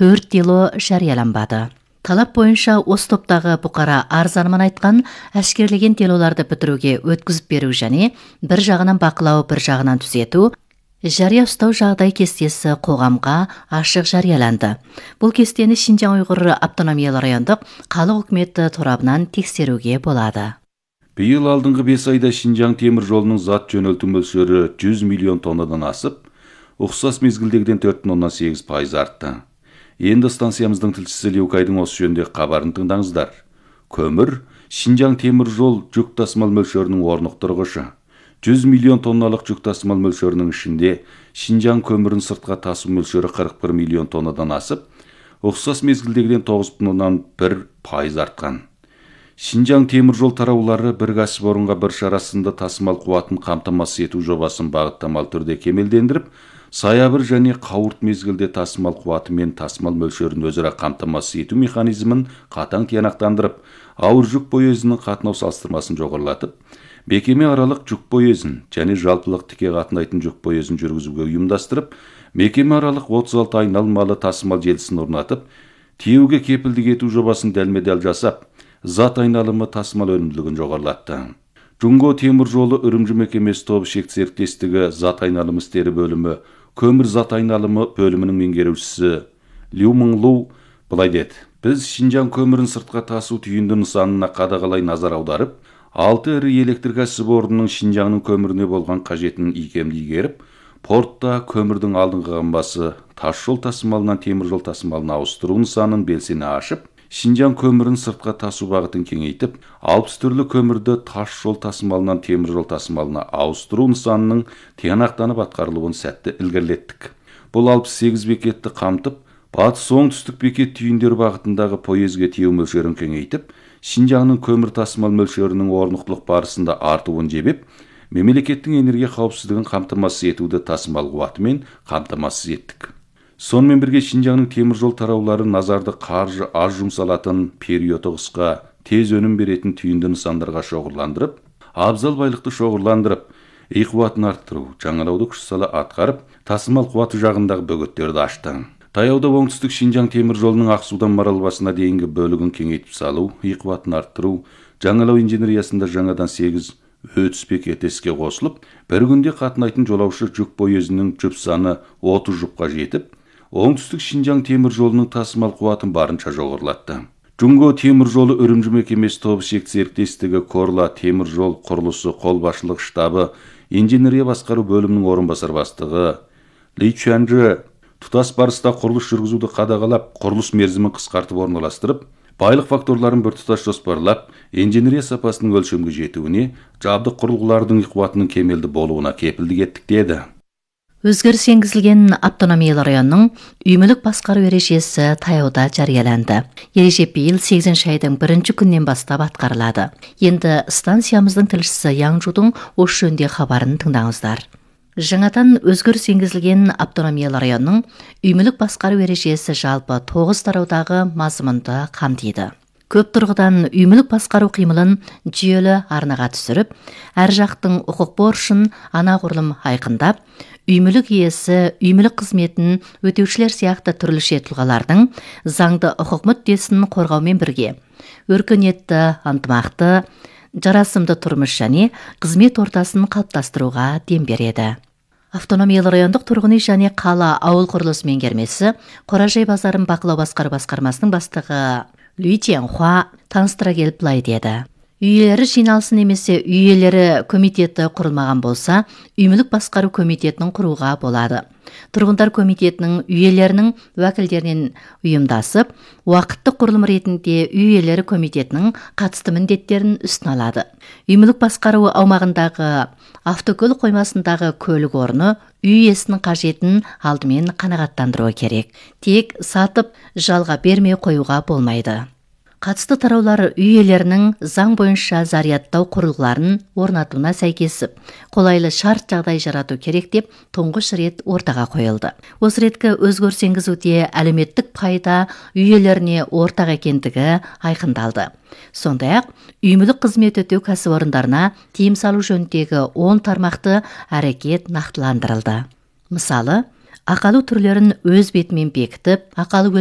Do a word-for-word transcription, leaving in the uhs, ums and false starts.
төрт дело жарияланбады. Талап бойынша осы топтағы бұқара арзанман айтқан әшкерелеген делоларды бітіруге өткізіп беру және бір жағынан бақылау, бір жағынан түзету, жария ұстау жағдай кестесі қоғамға ашық жарияланды. Бұл кестені Шинжаң ұйғыр автономиялы райондық халық үкіметі торабынан тексеруге болады. Биыл алдыңғы бес айда Шинжаң темір жолының зат жөнелту мөлшері жүз миллион тоннадан асып, ұқсас мезгілдегіден төрт бүтін оннан сегіз пайыз артты. Енді станциямыздың тілшісі Леукайдың осы жөніндегі хабарын тыңдаңыздар. Көмір Шинжаң темір жол жүк тасымал мөлшерінің орнықтырғышы. жүз миллион тонналық жүк тасымал мөлшерінің ішінде Шинжаң көмірін сыртқа тасу мөлшері қырық бір миллион тоннадан асып, ұқсас мезгілдегіден тоғыз бүтін оннан бір пайыз артқан. Шинжаң темір жол тараулары бір кәсіпорынға бір шарасында тасымал қуатын қамтамасыз ету жобасын бағыттамалы түрде кемелдендіріп, саябыр және қауырт мезгілде тасымал қуаты мен тасымал мөлшерін өзара қамтамасыз ету механизмін қатаң тиянақтандырып, ауыр жүк поезінің қатынау салыстырмасын жоғарылатып, мекеме аралық жүк поезін және жалпылық тіке қатынайтын жүк поезін жүргізуге ұйымдастырып, мекеме аралық отыз алты айналмалы тасымал желісін орнатып, тиеуге кепілдік ету жобасын дәлме-дәл жасап, зат айналымы тасымал өнімділігін жоғарылатты. Жунго темір жолы Үрімжі мекемесі тобы шекті серіктестігі зат айналымы істері бөлімі көмір зат айналымы бөлімінің меңгерушісі Лю Мыңлу былай деді: біз Шинжаң көмірін сыртқа тасу түйінді нысанына қадағалай назар аударып, алты ірі электр кәсіпорнының Шинжаңның көміріне болған қажетін икемді игеріп, портта көмірдің алдыңғы қамбасы тас жол тасымалынан темір жол тасымалына ауыстыру нысанын белсене ашып, Шинжаң көмірін сыртқа тасу бағытын кеңейтіп, алпыс түрлі көмірді тас жол тасымалынан темір жол тасымалына ауыстыру нысанының тиянақтанып атқарылуын сәтті ілгерілеттік. Бұл алпыс сегіз бекетті қамтып, батыс оңтүстік бекет түйіндер бағытындағы поезге тиеу мөлшерін кеңейтіп, Шинжаңның көмір тасымал мөлшерінің орнықтылық барысында артуын жебеп, мемлекеттің энергия қауіпсіздігін қамтамасыз етуді тасымал қуатымен қамтамасыз еттік. Сонымен бірге Шинжаңның темір жол тараулары назарды қаржы аз жұмсалатын, периоды қысқа, тез өнім беретін түйінді нысандарға шоғырландырып, абзал байлықты шоғырландырып, үй қуатын арттыру, жаңалауды күш сала атқарып, тасымал қуаты жағындағы бөгеттерді ашты. Таяуда оңтүстік Шинжаң темір жолының Ақсудан Маралбасына дейінгі бөлігін кеңейтіп салу, үй қуатын арттыру, жаңалау инженериясында жаңадан сегіз өтіс бекеті іске қосылып, бір күнде қатынайтын жолаушы жүк поезінің жүк саны отыз жұпқа жетіп, оңтүстік Шинжаң темір жолының тасымал қуатын барынша жоғарылатты. Жунго темір жолы Үрімжі мекемесі тобы шекті серіктестігі Корла темір жол құрылысы қолбасшылық штабы инженерия басқару бөлімінің орынбасар бастығы Ли Чуанжы тұтас барыста құрылыс жүргізуді қадағалап, құрылыс мерзімін қысқартып орналастырып, байлық факторларын біртұтас жоспарлап, инженерия сапасының өлшемге жетуіне, жабдық құрылғылардың қуатының кемелді болуына кепілдік еттік деді. Өзгеріс енгізілген автономиялы районның үймілік басқару ережесі таяуда жарияланды. Ереже биыл сегізінші айдың бірінші күннен бастап атқарылады. Енді станциямыздың тілшісі Яңжудың осы жөнінде хабарын тыңдаңыздар. Жаңадан өзгеріс енгізілген автономиялы районның үймілік басқару ережесі жалпы тоғыз тараудағы мазмұнды қамтиды. Көп тұрғыдан үймілік басқару қимылын жүйелі арнаға түсіріп, әр жақтың құқық борышын анағұрлым айқындап, үймілік иесі үймілік қызметін өтеушілер сияқты түрліше тұлғалардың заңды құқық мүддесін қорғаумен бірге өркениетті, ынтымақты, жарасымды тұрмыс және қызмет ортасын қалыптастыруға дем береді. Автономиялы райондық тұрғын үй және қала ауыл құрылыс меңгермесі Қоражай базарын бақылау басқару басқармасының бастығы Лю Тянхуа таныстыра келіп былай деді: үй иелері жиналысы немесе үй иелері комитеті құрылмаған болса, үймілік басқару комитетінің құруға болады. Тұрғындар комитетінің үй иелерінің уәкілдерінен ұйымдасып, уақытты құрылым ретінде үй иелері комитетінің қатысты міндеттерін үстін алады. Үймілік басқару аумағындағы автокөлік қоймасындағы көлік орны үй иесінің қажетін алдымен қанағаттандыруы керек. Тек сатып жалға бермей қоюға болмайды. Қатысты тараулар үй иелерінің заң бойынша зарядтау құрылғыларын орнатуына сәйкесіп, қолайлы шарт жағдай жарату керек деп тұңғыш рет ортаға қойылды. Осы реткі өзгеріс енгізуде әлеуметтік пайда үй иелеріне ортақ екендігі айқындалды. Сондай-ақ, үймілік қызмет өтеу кәсіпорындарына тыйым салу жөніндегі он тармақты әрекет нақтыландырылды. Мысалы, ақалу түрлерін өз бетімен бекітіп, ақалу